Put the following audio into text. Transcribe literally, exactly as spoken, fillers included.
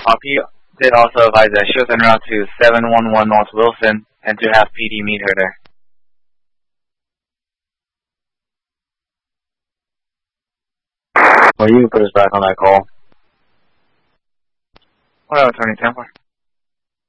Uh, P did also advise that she was en route to seven one one North Wilson and to have P D meet her there. Well, you can put us back on that call. Well, Attorney Templar.